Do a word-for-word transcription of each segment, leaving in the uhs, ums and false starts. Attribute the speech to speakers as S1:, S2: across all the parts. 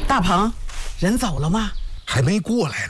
S1: 大鹏，人走了吗？
S2: 还没过来呢。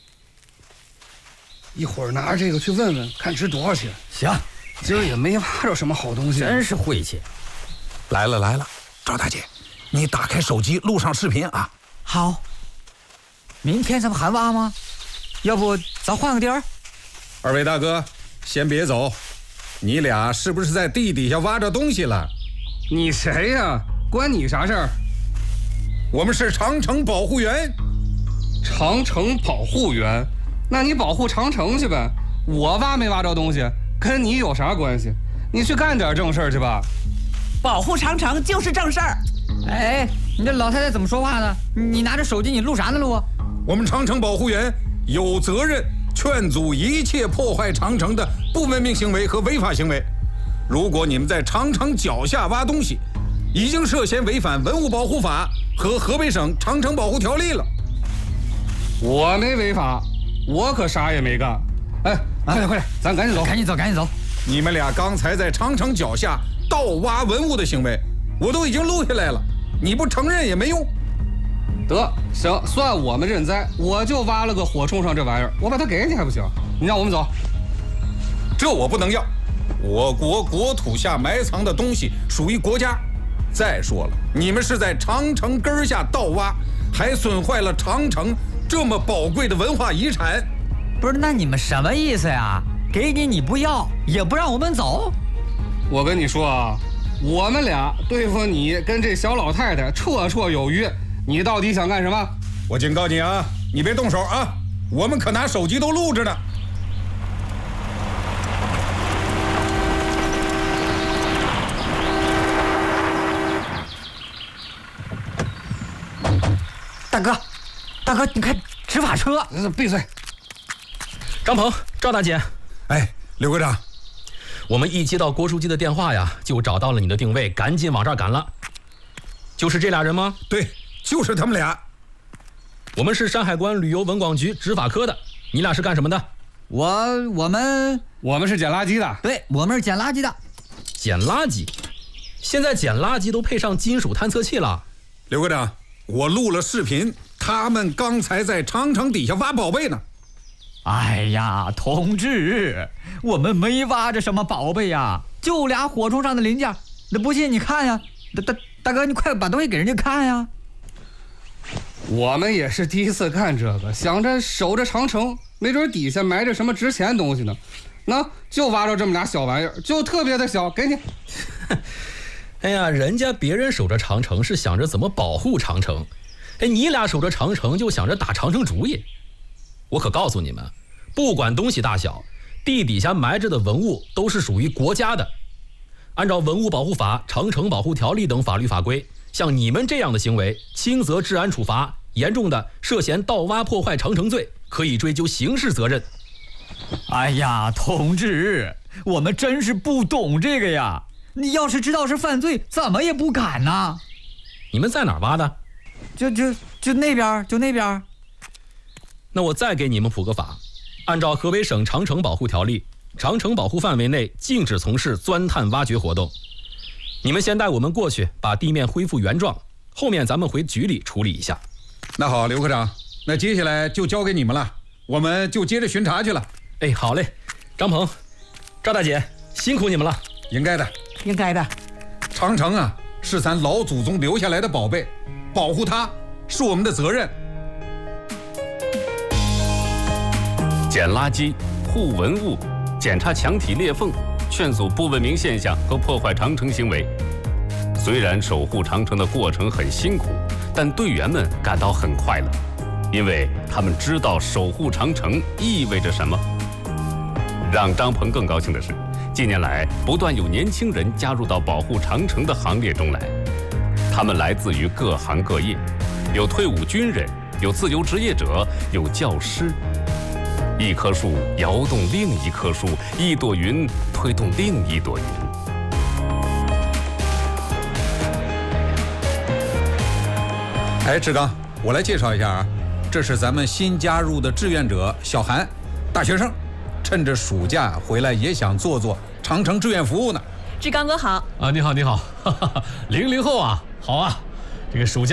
S3: 一会儿拿着这个去问问，看值多少钱。
S4: 行，
S3: 今儿也没挖着什么好东西，
S4: 真是晦气。
S2: 来了来了，赵大姐，你打开手机录上视频啊。
S1: 好。
S4: 明天咱们还挖吗？要不咱换个地儿？
S5: 二位大哥，先别走，你俩是不是在地底下挖着东西了？
S3: 你谁呀？关你啥事儿？
S5: 我们是长城保护员。
S3: 长城保护员？那你保护长城去呗。我挖没挖着东西，跟你有啥关系？你去干点正事儿去吧。
S1: 保护长城就是正事儿。
S4: 哎，你这老太太怎么说话呢？你拿着手机，你录啥呢录？
S5: 我们长城保护员有责任劝阻一切破坏长城的不文明行为和违法行为。如果你们在长城脚下挖东西，已经涉嫌违反文物保护法和河北省长城保护条例了。
S3: 我没违法，我可啥也没干。哎，快点快点，咱赶紧走，
S4: 赶紧走赶紧走。
S5: 你们俩刚才在长城脚下盗挖文物的行为，我都已经录下来了，你不承认也没用。
S3: 得，行，算我们认栽。我就挖了个火冲上这玩意儿，我把它给你还不行？你让我们走，
S5: 这我不能要。我国国土下埋藏的东西属于国家。再说了，你们是在长城根下盗挖，还损坏了长城这么宝贵的文化遗产。
S4: 不是，那你们什么意思呀？给你你不要，也不让我们走？
S3: 我跟你说啊，我们俩对付你跟这小老太太绰绰有余。你到底想干什么？
S5: 我警告你啊，你别动手啊！我们可拿手机都录着呢。
S4: 大哥，大哥，你看执法车！
S3: 闭嘴！
S6: 张鹏，赵大姐，
S5: 哎，刘科长，
S6: 我们一接到郭书记的电话呀，就找到了你的定位，赶紧往这儿赶了。就是这俩人吗？
S5: 对，就是他们俩。
S6: 我们是山海关旅游文广局执法科的，你俩是干什么的？
S4: 我我们
S3: 我们是捡垃圾的。
S4: 对，我们是捡垃圾的。
S6: 捡垃圾？现在捡垃圾都配上金属探测器了。
S5: 刘科长，我录了视频，他们刚才在长城底下挖宝贝呢。
S4: 哎呀，同志，我们没挖着什么宝贝呀，就俩火冲上的零件。那不信你看呀，大大大哥，你快把东西给人家看呀。
S3: 我们也是第一次干这个，想着守着长城，没准底下埋着什么值钱东西呢。那就挖着这么俩小玩意儿，就特别的小，给你。
S6: 哎呀，人家别人守着长城是想着怎么保护长城，哎，你俩守着长城就想着打长城主意。我可告诉你们，不管东西大小，地底下埋着的文物都是属于国家的。按照文物保护法、长城保护条例等法律法规，像你们这样的行为，轻则治安处罚，严重的涉嫌盗挖破坏长城罪，可以追究刑事责任。
S4: 哎呀，同志，我们真是不懂这个呀！你要是知道是犯罪，怎么也不敢呢？
S6: 你们在哪儿挖的？
S4: 就就就那边，就那边。
S6: 那我再给你们普个法，按照河北省长城保护条例，长城保护范围内禁止从事钻探挖掘活动。你们先带我们过去，把地面恢复原状，后面咱们回局里处理一下。
S5: 那好，刘科长，那接下来就交给你们了，我们就接着巡查去了。
S6: 哎，好嘞，张鹏、赵大姐，辛苦你们了。
S5: 应该的，
S1: 应该的。
S5: 长城啊，是咱老祖宗留下来的宝贝，保护它是我们的责任。
S7: 捡垃圾、护文物、检查墙体裂缝，劝阻不文明现象和破坏长城行为。虽然守护长城的过程很辛苦，但队员们感到很快乐，因为他们知道守护长城意味着什么。让张鹏更高兴的是，近年来不断有年轻人加入到保护长城的行列中来。他们来自于各行各业，有退伍军人，有自由职业者，有教师。一棵树摇动另一棵树，一朵云推动另一朵云。
S5: 哎，志刚，我来介绍一下啊，这是咱们新加入的志愿者小韩，大学生，趁着暑假回来也想做做长城志愿服务呢。
S8: 志刚哥好
S6: 啊，你好你好，零零后啊，好啊，这个暑假